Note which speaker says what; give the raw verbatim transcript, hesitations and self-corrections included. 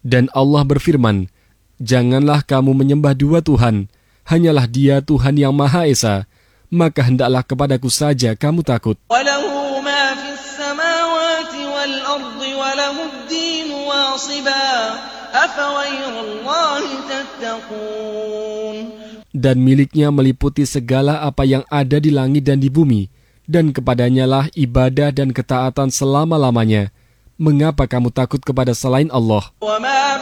Speaker 1: Dan Allah berfirman, janganlah kamu menyembah dua Tuhan, hanyalah Dia Tuhan yang Maha Esa, maka hendaklah kepadaku saja kamu takut. Dan miliknya meliputi segala apa yang ada di langit dan di bumi, dan kepadanya lah ibadah dan ketaatan selama-lamanya. Mengapa kamu takut kepada selain Allah?